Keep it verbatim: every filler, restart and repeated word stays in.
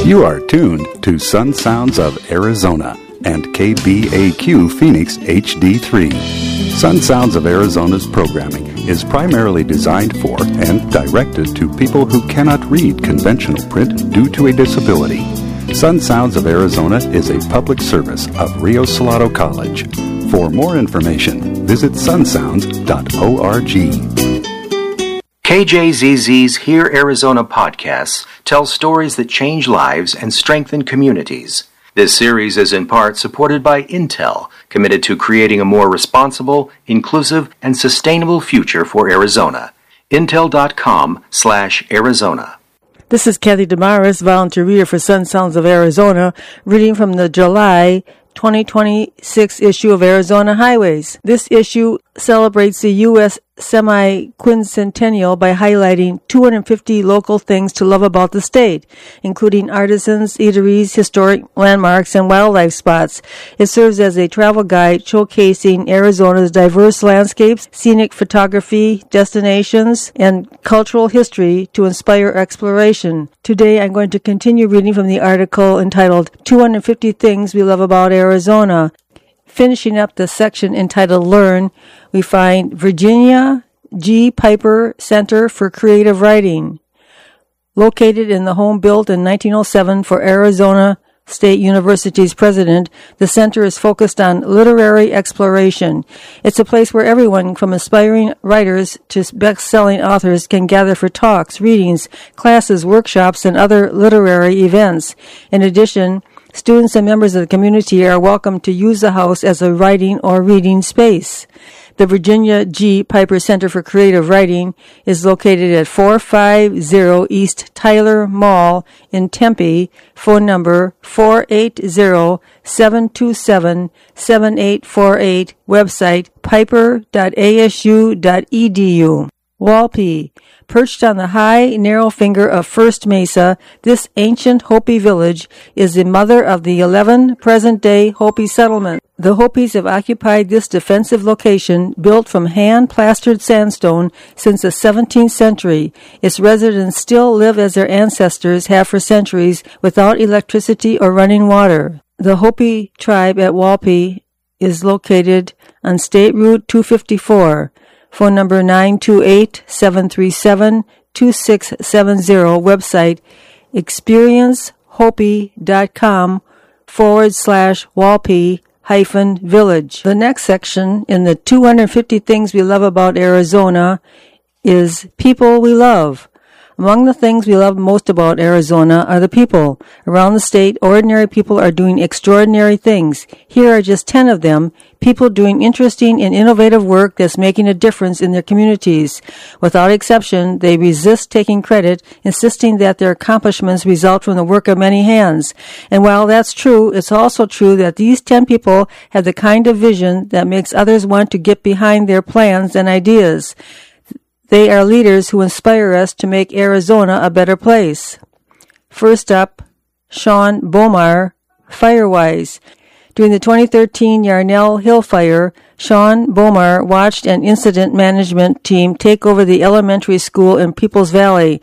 You are tuned to Sun Sounds of Arizona and K B A Q Phoenix H D three. Sun Sounds of Arizona's programming is primarily designed for and directed to people who cannot read conventional print due to a disability. Sun Sounds of Arizona is a public service of Rio Salado College. For more information, visit sun sounds dot org. K J Z Z's Hear Arizona podcasts tell stories that change lives and strengthen communities. This series is in part supported by Intel, committed to creating a more responsible, inclusive, and sustainable future for Arizona. Intel.com slash Arizona. This is Kathy Damaris, volunteer reader for Sun Sounds of Arizona, reading from the July twenty twenty-six issue of Arizona Highways. This issue celebrates the U S semi-quincentennial by highlighting two hundred fifty local things to love about the state, including artisans, eateries, historic landmarks, and wildlife spots. It serves as a travel guide showcasing Arizona's diverse landscapes, scenic photography, destinations, and cultural history to inspire exploration. Today, I'm going to continue reading from the article entitled two hundred fifty Things We Love About Arizona. Finishing up the section entitled Learn, we find Virginia G. Piper Center for Creative Writing. Located in the home built in nineteen oh seven for Arizona State University's president, the center is focused on literary exploration. It's a place where everyone from aspiring writers to best-selling authors can gather for talks, readings, classes, workshops, and other literary events. In addition, students and members of the community are welcome to use the house as a writing or reading space. The Virginia G. Piper Center for Creative Writing is located at four fifty East Tyler Mall in Tempe. Phone number four eight zero, seven two seven, seven eight four eight. Website piper dot a s u dot e d u. Walpi. Perched on the high, narrow finger of First Mesa, this ancient Hopi village is the mother of the eleven present-day Hopi settlements. The Hopis have occupied this defensive location, built from hand-plastered sandstone, since the seventeenth century. Its residents still live as their ancestors have for centuries, without electricity or running water. The Hopi tribe at Walpi is located on State Route two fifty-four. Phone number nine two eight, seven three seven, two six seven zero. Website experiencehopi.com forward slash Walpi hyphen village. The next section in the two hundred fifty Things We Love About Arizona is People We Love. Among the things we love most about Arizona are the people. Around the state, ordinary people are doing extraordinary things. Here are just ten of them, people doing interesting and innovative work that's making a difference in their communities. Without exception, they resist taking credit, insisting that their accomplishments result from the work of many hands. And while that's true, it's also true that these ten people have the kind of vision that makes others want to get behind their plans and ideas. They are leaders who inspire us to make Arizona a better place. First up, Sean Bomar, Firewise. During the twenty thirteen Yarnell Hill Fire, Sean Bomar watched an incident management team take over the elementary school in Peoples Valley.